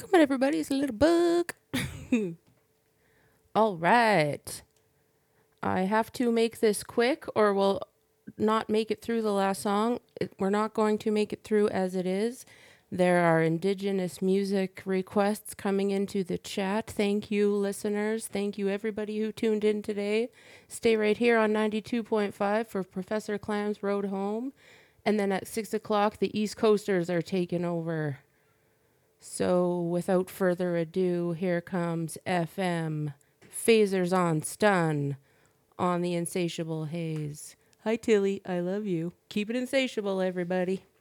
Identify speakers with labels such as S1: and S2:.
S1: Come on, everybody. It's a little bug. All right. I have to make this quick or we'll not make it through the last song. We're not going to make it through as it is. There are indigenous music requests coming into the chat. Thank you, listeners. Thank you, everybody who tuned in today. Stay right here on 92.5 for Professor Clam's Road Home. And then at 6 o'clock, the East Coasters are taking over. So without further ado, here comes FM. Phasers on Stun on the Insatiable Haze. Hi, Tilly. I love you. Keep it insatiable, everybody.